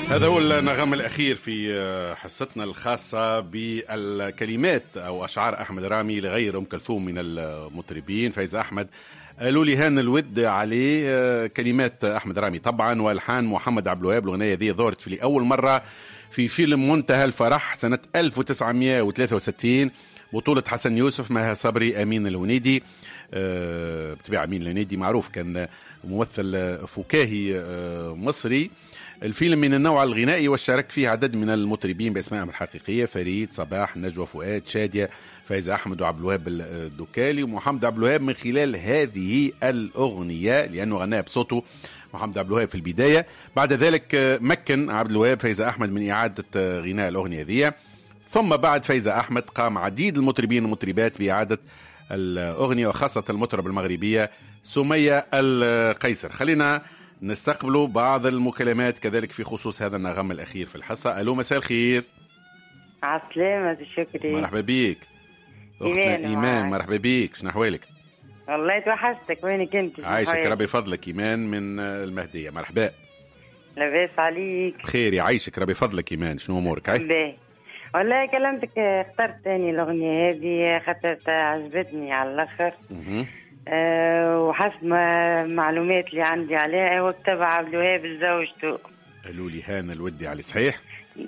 هذا هو النغم الأخير في حصتنا الخاصة بالكلمات أو أشعار أحمد رامي لغير أم كلثوم من المطربين. فايزة أحمد قالوا لي هان الود عليه كلمات أحمد رامي طبعا والحان محمد عبد الوهاب. الأغنية ذي ظهرت في أول مرة في فيلم منتهى الفرح سنة 1963 بطولة حسن يوسف، مها صبري، أمين الهنيدي. بتبع أمين الهنيدي معروف كان ممثل فكاهي مصري. الفيلم من النوع الغنائي وشارك فيه عدد من المطربين بأسمائهم الحقيقية: فريد، صباح، نجوى فؤاد، شادية، فايزة أحمد وعبد الوهاب الدكالي ومحمد عبد الوهاب. من خلال هذه الأغنية لأنه غناها بصوته محمد عبد الوهاب في البداية، بعد ذلك مكن عبد الوهاب فايزة أحمد من إعادة غناء الأغنية ذي. ثم بعد فايزة أحمد قام عديد المطربين والمطربات بإعادة الأغنية وخاصة المطربة المغربية سمية القيصر. خلينا نستقبلوا بعض المكالمات كذلك في خصوص هذا النغم الأخير في الحصة. ألو، مساء الخير. عسلامة، شكري. مرحبا بيك أختنا إيمان. مرحبا بيك، شنو أحوالك؟ والله توحشتك، وينك انت؟ عايشك ربي فضلك. إيمان من المهدية، مرحبا. لاباس عليك؟ بخير يعيشك ربي فضلك. إيمان شنو أمورك؟ باهي والله كلمتك، اخترت تاني الأغنية هذه خاطر عجبتني على الآخر. وحسب ما معلومات اللي عندي عليها وكتب عبد الوهاب لزوجته. قالوا لي هان الودي علي، صحيح؟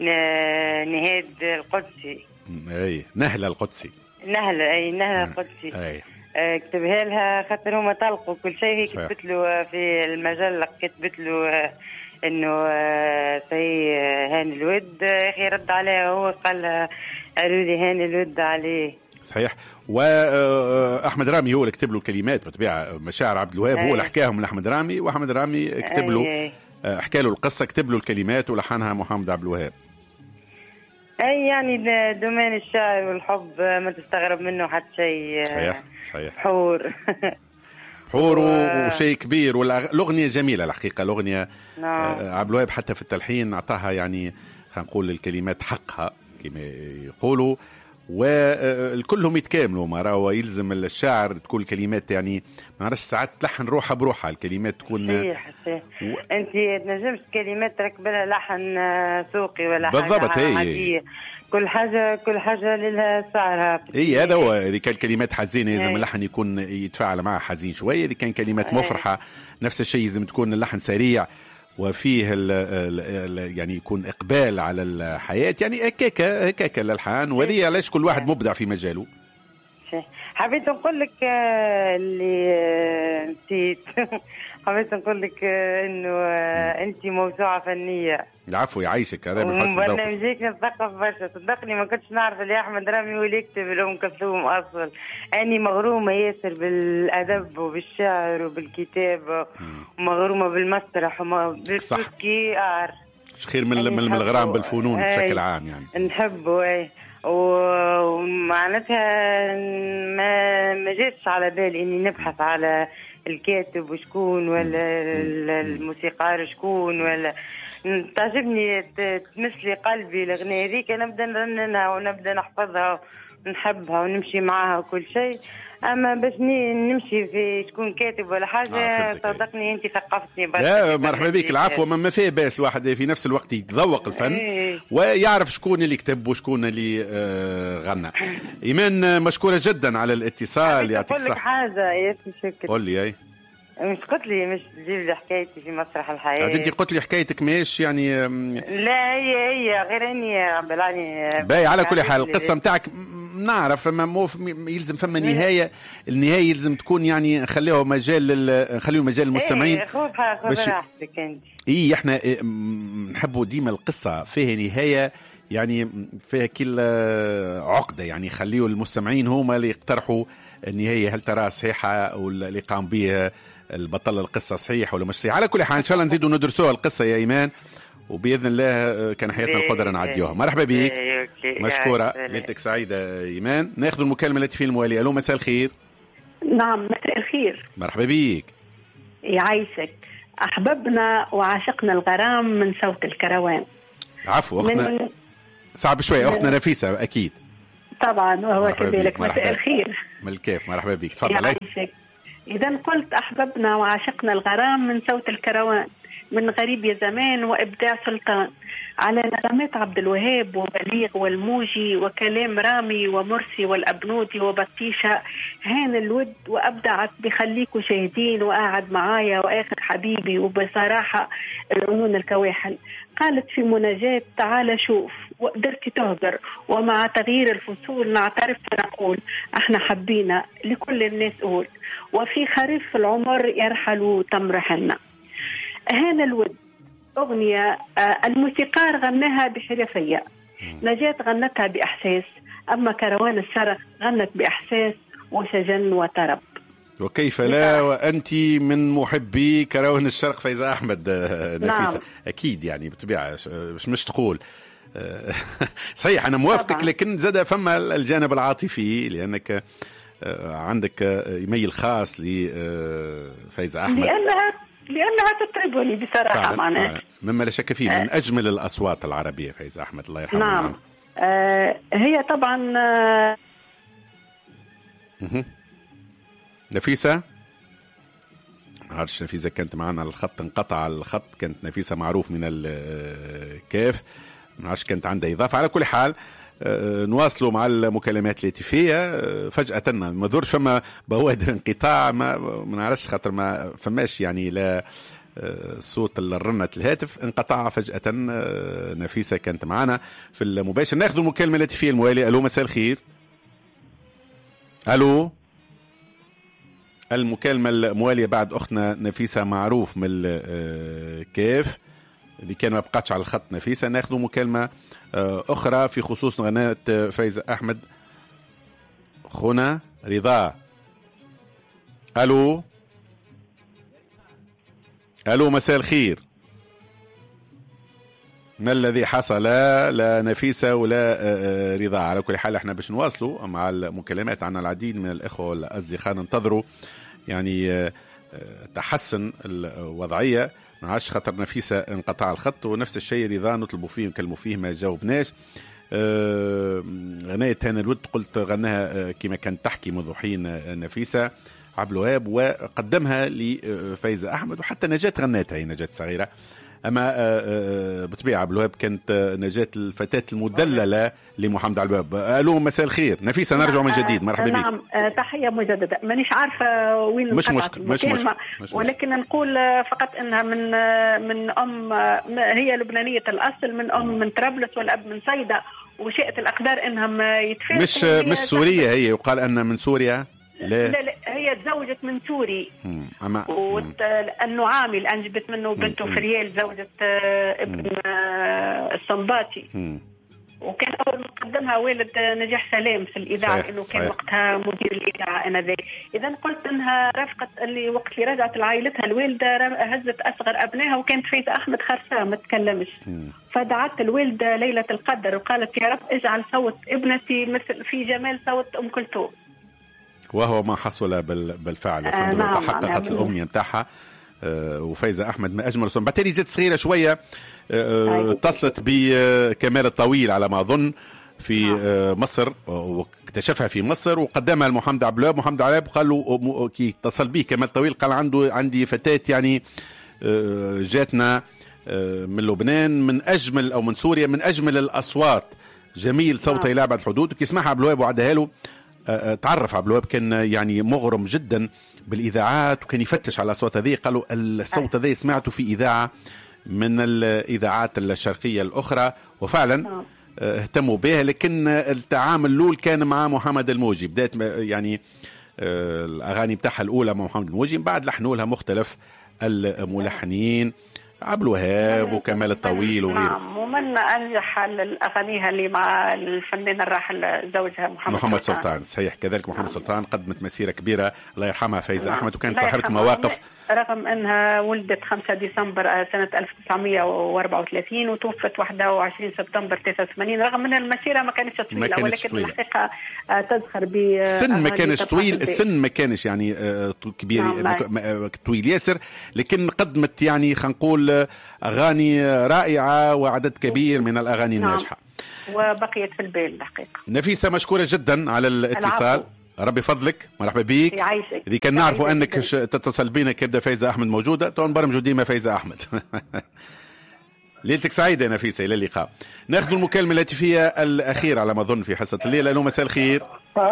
نهاد القدسي. اي نهلة القدسي. نهلة القدسي. اي كتبها لها خاطر هما طلقوا كل شيء. هي كتبت له في المجلة، كتبت له انه سي هان الود. اخي رد عليها هو قال قالوا لي هان الود عليه. صحيح. واحمد رامي هو اللي كتب له الكلمات بطبيعه. مشاعر عبد الوهاب هو اللي حكاهم لاحمد رامي، واحمد رامي كتب له حكى له القصه، كتب له الكلمات ولحنها محمد عبد الوهاب. اي يعني دومين الشعر والحب ما تستغرب منه حتى شيء. صحيح حور حور وشيء كبير. والاغنيه جميله الحقيقه. الاغنيه عبد الوهاب حتى في التلحين اعطاها يعني خلينا نقول الكلمات حقها كما يقولوا، والكلهم يتكاملوا. ما راهو يلزم الشاعر تكون الكلمات يعني ما نعرفش ساعات تلحن روحها بروحها، الكلمات تكون صحيح. انت تنجمش كلمات تركب لها لحن سوقي ولا بالضبط. حاجه عاديه. كل حاجه لها سعرها. هذا هو. اذا كان كلمات حزينه لازم اللحن يكون يتفاعل معها حزين شويه. اذا كان كلمات مفرحه نفس الشيء لازم تكون اللحن سريع وفيه يعني يكون إقبال على الحياة. يعني هكاكا الألحان. وهذه علاش كل واحد مبدع في مجاله. حبيت نقول لك اللي نسيت حبيت نقول لك انه انت موسوعه فنيه. العفو يعيشك. هذا من حسن ذوقك. برنامجك نتثقف برشا. صدقني ما كنتش نعرف اللي احمد رامي هو اللي يكتب لأم كلثوم اصلا. اني مغرومه ياسر بالادب وبالشعر وبالكتابه ومغرومه بالمسرح وبالتذكير. خير من الغرام بالفنون بشكل عام يعني. نحبه ومعناتها ما جاتش على بالي اني نبحث على الكاتب وشكون ولا الموسيقار شكون ولا. تعجبني تمسلي قلبي الأغنية ذيك، نبدأ نرننها ونبدأ نحفظها ونحبها ونمشي معها وكل شيء. أما باش نمشي في شكون كاتب ولا حاجة صدقني أنت ثقفتني. لا مرحبا بك. العفو. ما فيه باس الواحد في نفس الوقت يتذوق الفن ويعرف شكون اللي كتب وشكون اللي غنى. إيمان مشكورة جدا على الاتصال. يعطيك الصحة. أقول لك حاجة يا شكرا. قول لي. مش قلت لي مش تجيب لي حكايتي في مسرح الحياة؟ انت قلت لي حكايتك ماش يعني. لا هي غير اني بلاني باي. على كل حال القصه نتاعك نعرف يلزم فما نهايه. النهايه يلزم تكون يعني نخليوه مجال للمستمعين. خذ راحتك انت. احنا نحبوا ديما القصه فيها نهايه يعني فيها كل عقده، يعني خليوا المستمعين هما اللي يقترحوا النهايه هل ترى صحيحه واللي قام بها البطل القصة صحيح ولا مش صحيح. على كل حال إن شاء الله نزيدوا ندرسوها القصة يا إيمان، وبإذن الله كان حياتنا القدرة نعديوها. مرحبا بك. مشكورة. ليلتك سعيدة إيمان. ناخذ المكالمة التي في الموالي. ألو، مساء الخير. نعم مساء الخير. مرحبا بك. يعيشك. أحببنا وعاشقنا الغرام من صوت الكروان. عفو أختنا صعب شوية. أختنا نفيسة أكيد. طبعا وهو كذلك. مساء الخير. من الكيف. مرحبا بك. تفضل. إذا قلت أحببنا وعاشقنا الغرام من صوت الكروان من غريب يا زمان وإبداع سلطان، على نغمات عبد الوهاب وبليغ والموجي وكلام رامي ومرسي والأبنودي وبطيشة. هان الود وأبدعت بخليكوا شاهدين وقاعد معايا وآخر حبيبي وبصراحة العيون الكواحل. قالت في مناجاة تعال شوف وقدرت تهجر، ومع تغيير الفصول نعترف ونقول احنا حبينا لكل الناس قول، وفي خريف العمر يرحل تمرحنا. هان الود أغنية الموسيقار غناها بحرفية، نجاة غنتها بإحساس، أما كروان الشرق غنت بإحساس وشجن وطرب. وكيف لا وأنت من محبي كروان الشرق فايزة أحمد نفيسة. نعم. أكيد يعني بالطبيعة مش تقول صحيح أنا موافقك، لكن زاد فما الجانب العاطفي لأنك عندك إيميل خاص لفايزة أحمد لأنها تطربني بصراحة معناها مما لا شك فيه من أجمل الأصوات العربية فايزة أحمد الله يرحمها. نعم. هي طبعا نفيسة ما عرفش نفيسة كانت معنا الخط انقطع الخط، كانت نفيسة معروف من الكاف ما عرفش كانت عندها إضافة. على كل حال نواصلوا مع المكالمات الهاتفية. فجأة ما ذرش فما بوادر انقطاع ما نعرفش خاطر ما فماش يعني لا صوت الرنة الهاتف انقطع فجأة. نفيسة كانت معنا في المباشر. ناخذ المكالمة الهاتفية الموالية. ألو مساء الخير. ألو المكالمة الموالية بعد أختنا نفيسة معروف من الكاف اللي كان ما بقاتش على الخط. نفيسة ناخذ مكالمة أخرى في خصوص غناء فايزة أحمد. خونا رضا. ألو مساء الخير. ما الذي حصل لا نفيسة ولا رضا؟ على كل حال احنا باش نواصلوا مع المكالمات. عنا العديد من الإخوة والأصدقاء ننتظروا يعني تحسن الوضعية. ما عادش خاطر نفيسة انقطع الخط، ونفس الشيء رضا نطلبوا فيه نكلموا فيه ما جاوبناش. غناية هان الود قلت غناها كما كانت تحكي منذ حين نفيسة عبد الوهاب وقدمها لفايزة أحمد، وحتى نجاة غناتها هي نجاة صغيرة. أما بطبيعة عبد الوهاب كانت نجاة الفتاة المدللة لمحمد عبد الوهاب. ألو مساء الخير نفيسة. نرجع من جديد. مرحبا بك. نعم تحية مجددة. مانيش عارفة وين مش مشكل ولكن نقول فقط انها من ام هي لبنانية الاصل، من طرابلس والاب من صيدا، وشاءت الاقدار انها يتفاجئوا مش سورية. هي يقال ان من سوريا. لا هي تزوجت من سوري النعامي اللي انجبت منه بنته فريال، زوجة ابن الصنباطي. وكان أول مقدمها والد نجاح سلام في الإذاعة، إنه كان وقتها مدير الإذاعة أنا. إذا قلت إنها رافقت اللي وقت اللي رجعت لعائلتها الوالدة هزت أصغر أبنائها، وكانت فايزة أحمد خرساء ما تكلمش. فدعت الوالدة ليلة القدر وقالت يا رب اجعل صوت ابنتي مثل في جمال صوت أم كلثوم، وهو ما حصل بالفعل. والحمد لله تحققت الأمنية متاعها. وفايزة أحمد ما أجمل صوت. بعتالي جت صغيرة شوية اتصلت بكمال الطويل على ما أظن في مصر، واكتشفها في مصر وقدمها لمحمد عبد الوهاب. محمد عبد الوهاب قال له كي اتصل به كمال الطويل قال عندي فتاة يعني جاتنا من لبنان من أجمل أو من سوريا من أجمل الأصوات، جميل صوتها يلعب على الحدود. وكي سمعها عبد الوهاب وعدها له تعرف عبد الوهاب كان يعني مغرم جدا بالإذاعات، وكان يفتش على الأصوات هذه. قالوا الصوت هذا سمعته في إذاعة من الإذاعات الشرقية الأخرى، وفعلا اهتموا بها. لكن التعامل الأول كان مع محمد الموجي، بداية يعني الأغاني بتاعها الأولى مع محمد الموجي، بعد لحنوا لها مختلف الملحنين عبد الوهاب وكمال الطويل وغيره. نعم، ومن أنجح الأغانيها اللي مع الفنان الراحل زوجها محمد سلطان. صحيح كذلك محمد سلطان قدمت مسيرة كبيرة الله يرحمها فايزة أحمد، وكانت صاحبة مواقف رغم أنها ولدت 5 ديسمبر سنة 1934 وتوفت 21 سبتمبر 89. رغم أن المسيرة ما كانتش طويلة، ولكن الحقيقة تزخر السن ما كانش طويل، السن ما كانش يعني كبير طويل ياسر، لكن قدمت يعني خلينا نقول أغاني رائعة وعدد كبير من الأغاني الناجحة، وبقيت في البال الحقيقة. نفيسة مشكورة جدا على الاتصال. ربي فضلك، مرحبا بيك. يعيشك. إذا كان نعرفوا أنك تتصل بينا كيبدا فايزة أحمد موجودة، تو نبرمجوا ديما فايزة أحمد. ليلتك سعيدة يا نفيسة، إلى اللقاء. ناخذ المكالمة الهاتفية الأخيرة على ما أظن في حصة الليلة. ألو مساء الخير.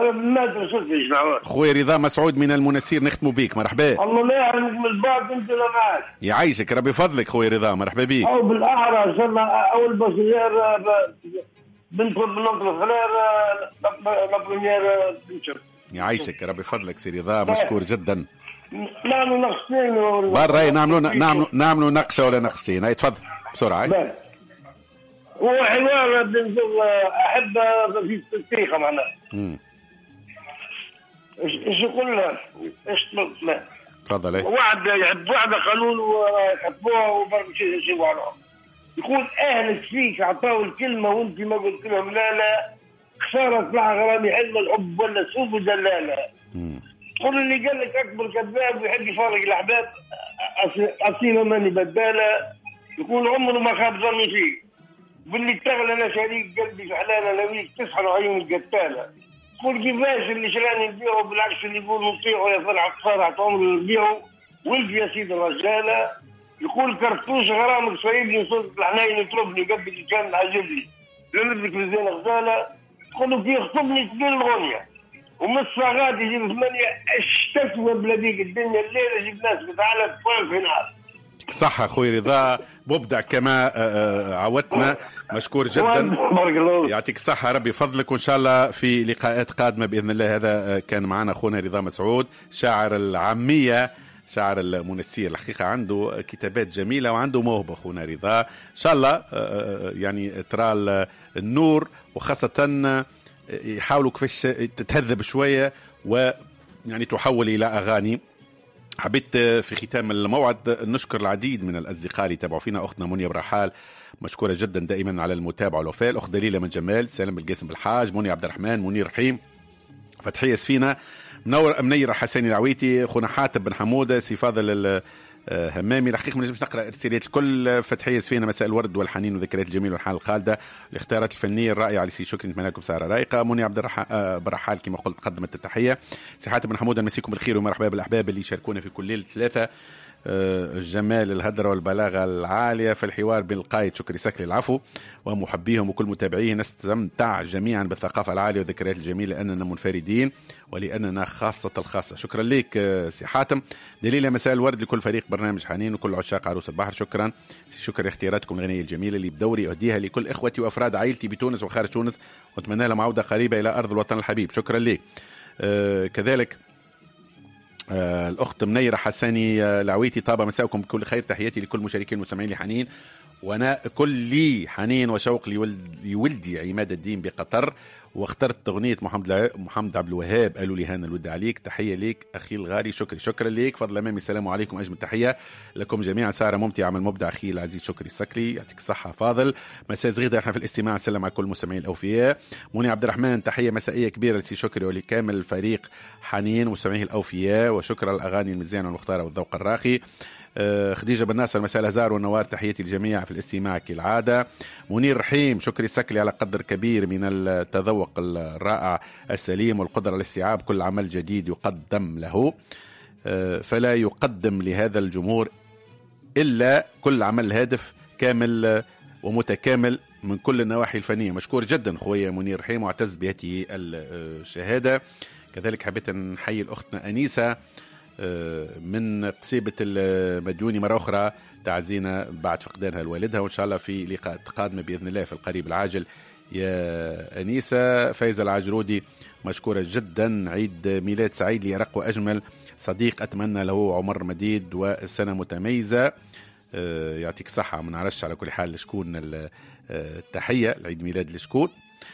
خويا رضا مسعود من المنسير، نختموا بيك، مرحبا. الله لا يعلمك من البعض، انت لا معك. يعيشك ربي فضلك خويا رضا، مرحبا بيك. او بالاحرى صرنا اول بصير بنت الخلال لا بريمير بنشر. يعيشك ربي فضلك سي رضا، مشكور جدا. نعملوا نقشتين برا نعملوا نقشه ولا نقشتين. هاي تفضل بسرعه. هو حوار بنزل احب في التاريخ معناه. ايش يقول له؟ ايش لا تفضل. ايه وعد يحب وعد قانون ويحبوها وبرضه شيء عليهم. يقول اهلك فيك اعطاه الكلمه وانت ما قلت لهم لا خساره طلع غرامي علم الحب ولا سوق ودلاله. قول اللي قال لك اكبر كذاب ويحب يفارق الاحباب اصيله ماني بداله. يقول عمره ما خاب ظني فيك باللي تغلى انا شريك قلبي حلاله لويك تسحر عيون القتاله. يقول كيفاش اللي شراني نبيعه بالعكس اللي يقول نطيعه يا فرع قصارة عمري نبيعه وانت يا سيدي الرجاله. يقول كرتوش غرامك صايبني صوت الحناين يطلبني قبل كان عاجبني لمدك في زين غزاله. يقول له كي يخطبني تقول الغنيه ومن الصاغات يجيب 8 اشتكوا بلاديك الدنيا الليله جيب ناس بتعالى في نهار. صح اخوي رضا، مبدع كما عودتنا، مشكور جدا. يعطيك الصحة ربي فضلك، وإن شاء الله في لقاءات قادمة بإذن الله. هذا كان معنا أخونا رضا مسعود، شاعر العامية، شاعر المنسير. الحقيقة عنده كتابات جميلة وعنده موهبة أخونا رضا. إن شاء الله يعني ترى النور، وخاصة يحاولوا كيفاش تتهذب شوية ويعني تحول إلى أغاني. حبيت في ختام الموعد نشكر العديد من الأصدقاء اللي تابعوا فينا. أختنا منيا برحال مشكورة جدا دائما على المتابعة والوفاء. الأخت دليلة من جمال، سالم بالقاسم بالحاج، منيا عبد الرحمن، منير رحيم، فتحية سفينة، منير حساني العويتي، خونا حاتب بن حمودة، سي فاضل همامي. الحقيقة ما نجمش نقرأ ارساليات الكل. فتحية سفينة، مساء الورد والحنين والذكريات الجميلة والحال الخالدة، الاختيارات الفنية الرائعة لسي شكري، نتمنى لكم سهرة رايقة. منى عبد برحال كما قلت قدمت التحية. سي حاتم بن حمودة، نمسيكم بالخير ومرحبا بالأحباب اللي يشاركونا في كل ليلة ثلاثة. الجمال، الهدرة والبلاغة العالية في الحوار بين القائد شكري سكلي العفو ومحبيهم وكل متابعيه. نستمتع جميعا بالثقافة العالية والذكريات الجميلة لأننا منفردين ولأننا خاصة الخاصة. شكرا لك سي حاتم. دليل مساء الورد لكل فريق برنامج حنين وكل عشاق عروس البحر. شكرا شكرا اختياراتكم الغنية الجميلة اللي بدوري أهديها لكل إخوتي وأفراد عائلتي بتونس وخارج تونس، وأتمنى لهم عودة قريبة إلى أرض الوطن الحبيب. شكرا لك. كذلك الأخت منيرة حساني العويتي، طابة مساءكم بكل خير، تحياتي لكل مشاركين المستمعين لحنين، وانا كلي حنين وشوق لولدي عماد الدين بقطر، واخترت اغنيه محمد عبد الوهاب قالوا لي هان الود عليك. تحيه ليك اخي الغالي، شكرا ليك. فضل امامي، السلام عليكم، اجمل تحيه لكم جميعا. ساره ممتعه، عمل مبدع اخي العزيز شكري السكري، يعطيك الصحه. فاضل مساء صغيره، احنا في الاستماع، نسلم على كل المستمعين الاوفياء. منى عبد الرحمن، تحيه مسائيه كبيره لسي شكري ولكامل الفريق حنين ومستمعيه الاوفياء، وشكرا الاغاني المزيانه والمختاره والذوق الراقي. خديجة بن ناصر، مساء الهزار والنوار، تحياتي الجميع في الاستماع كالعادة. منير رحيم، شكري السكلي على قدر كبير من التذوق الرائع السليم والقدرة على الاستيعاب كل عمل جديد يقدم له، فلا يقدم لهذا الجمهور إلا كل عمل هادف كامل ومتكامل من كل النواحي الفنية. مشكور جدا خويا منير رحيم، واعتز بهذه الشهادة. كذلك حبيت نحيي الأختنا أنيسة من قصيبة المديوني مرة أخرى، تعزينا بعد فقدانها لوالدها، وإن شاء الله في لقاء قادمة بإذن الله في القريب العاجل. يا أنيسة. فايزة العجرودي، مشكورة جدا، عيد ميلاد سعيد لأرق وأجمل صديق، أتمنى له عمر مديد وسنة متميزة. يعطيك الصحة. ما نعرفش على كل حال شكون التحية، العيد ميلاد لشكون.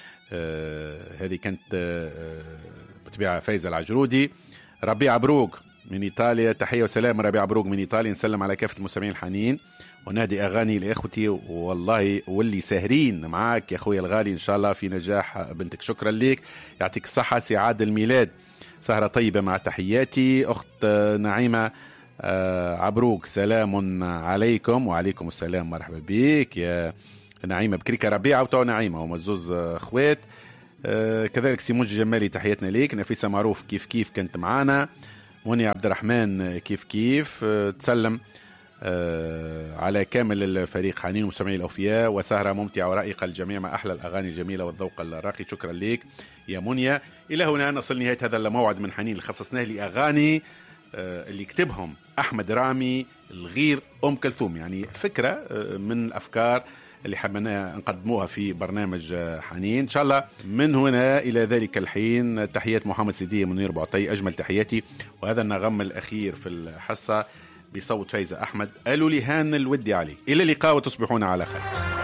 هذه كانت بطبيعة فايزة العجرودي. ربيع بروق من إيطاليا، تحية وسلام ربيع بروق من إيطاليا، نسلم على كافة المستمعين الحنين ونادي أغاني لإخوتي والله واللي ساهرين معاك يا أخوي الغالي، إن شاء الله في نجاح بنتك. شكرا لك، يعطيك الصحة. سعاد الميلاد، سهرة طيبة مع تحياتي. أخت نعيمة عبروك، سلام عليكم. وعليكم السلام، مرحبا بك يا نعيمة. بكريكة ربيعة وتو نعيمة، هم الزوز أخوات. كذلك سيمون جمالي تحياتنا ليك. نفيسة معروف كيف كانت معانا. منى عبد الرحمن كيف تسلم على كامل الفريق حنين ومستمعي الأوفياء، وسهرة ممتعة ورائقة الجميع مع أحلى الأغاني الجميلة والذوق الراقي. شكرا لك يا منيا. إلى هنا نصل نهاية هذا الموعد من حنين اللي خصصناه لأغاني اللي يكتبهم أحمد رامي الغير أم كلثوم، يعني فكرة من الأفكار اللي حبنا نقدموها في برنامج حنين. إن شاء الله من هنا إلى ذلك الحين تحيات محمد سيدي منير بعطي، أجمل تحياتي. وهذا النغم الأخير في الحصة بصوت فايزة أحمد، قالوا لي هان الودي عليك. إلى اللقاء وتصبحون على خير.